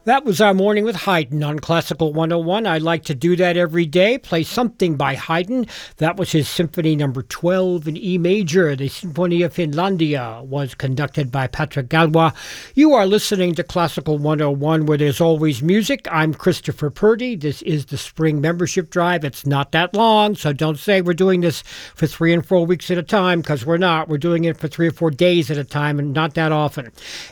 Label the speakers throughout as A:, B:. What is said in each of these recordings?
A: That was our morning with Haydn on Classical 101. I like to do that every day, play something by Haydn. That was his Symphony number 12 in E major. The Sinfonia Finlandia was conducted by Patrick Gallois. You are listening to Classical 101, where there's always music. I'm Christopher Purdy. This is the spring membership drive. It's not that long, so don't say we're doing this for 3 and 4 weeks at a time, because we're not. We're doing it for 3 or 4 days at a time, and not that often.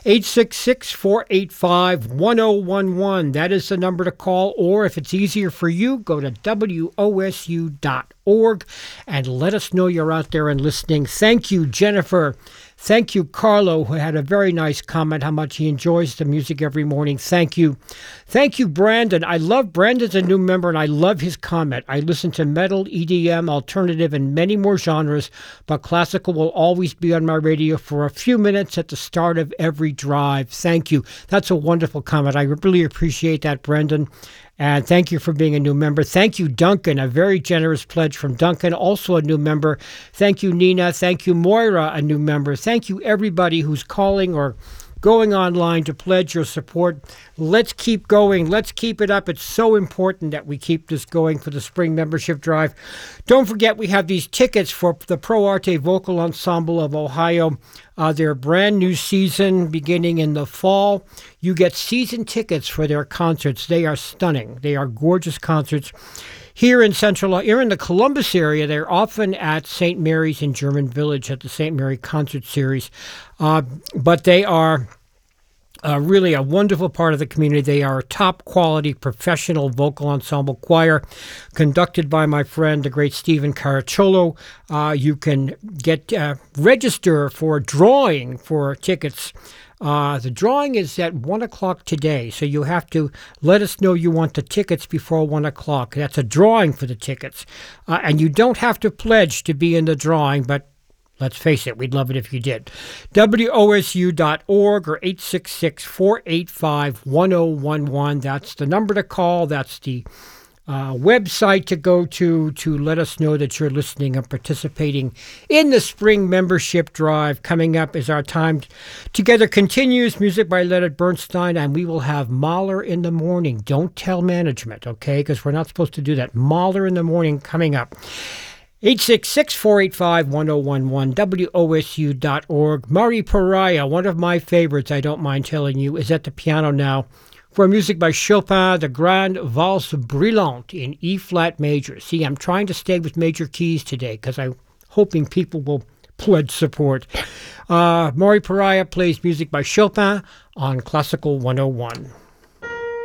A: 866-485-1011. That is the number to call, or if it's easier for you, go to wosu.org and let us know you're out there and listening. Thank you, Jennifer. Thank you, Carlo, who had a very nice comment, how much he enjoys the music every morning. Thank you. Thank you, Brandon. I love Brandon's a new member, and I love his comment. I listen to metal, EDM, alternative, and many more genres, but classical will always be on my radio for a few minutes at the start of every drive. Thank you. That's a wonderful comment. I really appreciate that, Brandon. And thank you for being a new member. Thank you, Duncan, a very generous pledge from Duncan, also a new member. Thank you, Nina. Thank you, Moira, a new member. Thank you, everybody who's calling or going online to pledge your support. Let's keep going. Let's keep it up. It's so important that we keep this going for the spring membership drive. Don't forget, we have these tickets for the Pro Arte Vocal Ensemble of Ohio. Their brand new season beginning in the fall. You get season tickets for their concerts. They are stunning. They are gorgeous concerts. Here in the Columbus area, they're often at St. Mary's in German Village at the St. Mary Concert Series. But they are really a wonderful part of the community. They are a top-quality professional vocal ensemble choir conducted by my friend, the great Stephen Caracciolo. You can register for a drawing for tickets. The drawing is at 1 o'clock today, so you have to let us know you want the tickets before 1 o'clock. That's a drawing for the tickets. And you don't have to pledge to be in the drawing, but let's face it, we'd love it if you did. WOSU.org or 866-485-1011. That's the number to call. That's the website to go to let us know that you're listening and participating in the spring membership drive. Coming up as our time together continues, music by Leonard Bernstein, and we will have Mahler in the morning. Don't tell management, okay, because we're not supposed to do that. Mahler in the morning coming up. 866-485-1011, WOSU.org. Mari Pariah, one of my favorites, I don't mind telling you, is at the piano now for music by Chopin, the Grand Valse Brillante in E-flat major. See, I'm trying to stay with major keys today because I'm hoping people will pledge support. Mari Pariah plays music by Chopin on Classical 101.